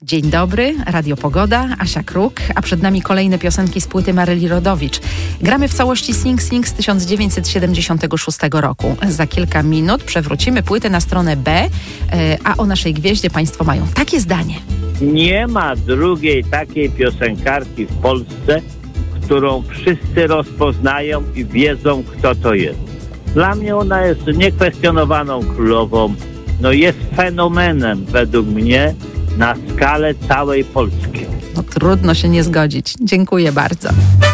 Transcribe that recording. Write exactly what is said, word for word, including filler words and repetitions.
Dzień dobry, Radio Pogoda, Asia Kruk, a przed nami kolejne piosenki z płyty Maryli Rodowicz. Gramy w całości Sing Sing z tysiąc dziewięćset siedemdziesiątego szóstego roku. Za kilka minut przewrócimy płytę na stronę B, a o naszej gwieździe Państwo mają takie zdanie. Nie ma drugiej takiej piosenkarki w Polsce, którą wszyscy rozpoznają i wiedzą, kto to jest. Dla mnie ona jest niekwestionowaną królową. No jest fenomenem według mnie na skalę całej Polski. No trudno się nie zgodzić. Dziękuję bardzo.